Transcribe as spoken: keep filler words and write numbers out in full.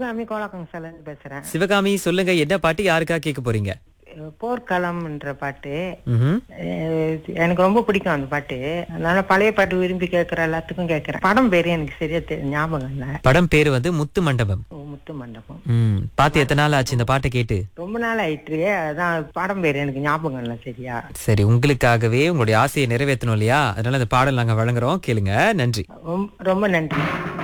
சிவகாமி கோலாக்கங்சால இருந்து பேசுறேன். சிவகாமி, சொல்லுங்க, என்ன பாட்டு யாருக்கா கேட்க போறீங்க? அஹ் போர்க்களம்ன்ற பாட்டு. ம்ஹும். அஹ் எனக்கு ரொம்ப பிடிக்கும் அந்த பாட்டு. அதனால பழைய பாட்டு விரும்பி கேட்கற எல்லாத்துக்கும் கேட்கறேன். படம் பேரு எனக்கு சரியா தெ- ஞாபகம் இல்ல. படம் பேரு வந்து முத்து மண்டபம். ஓ, முத்து மண்டபம். ம் பாத்து எத்தனை நாள் ஆச்சு இந்த பாட்டை கேட்டு? ரொம்ப நாள் ஆயிட்டு. அதான் படம் பேரு எனக்கு ஞாபகம் இல்ல சரியா. சரி, உங்களுக்காகவே உங்களுடைய ஆசையை நிறைவேற்றணும் இல்லையா, அதனால அந்த பாடல் நாங்க வழங்குறோம், கேளுங்க. நன்றி. ரொம்ப ரொம்ப நன்றி.